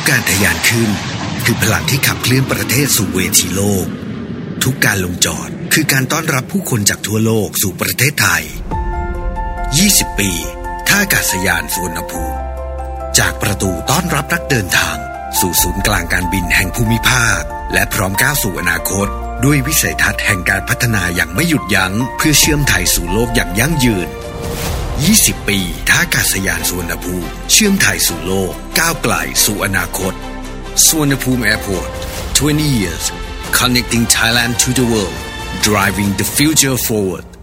การทะยานขึ้นคือพลังที่ขับเคลื่อนประเทศสู่เวทีโลกทุกการลงจอดคือการต้อนรับผู้คนจากทั่วโลกสู่ประเทศไทย20 ปีท่าอากาศยานสุวรรณภูมิจากประตูต้อนรับนักเดินทางสู่ศูนย์กลางการบินแห่งภูมิภาคและพร้อมก้าวสู่อนาคตด้วยวิสัยทัศน์แห่งการพัฒนาอย่างไม่หยุดยั้งเพื่อเชื่อมไทยสู่โลกอย่างยั่งยืน20 ปีท่าอากาศยานสุวรรณภูมิเชื่อมไทยสู่โลกก้าวไกลสู่อนาคตสุวรรณภูมิ Airport 20 years connecting Thailand to the world driving the future forward